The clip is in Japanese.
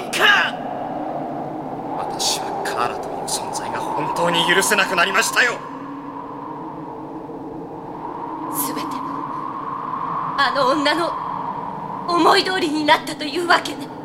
か。私はカーラという存在が本当に許せなくなりましたよ。 全てはあの女の思い通りになったというわけね。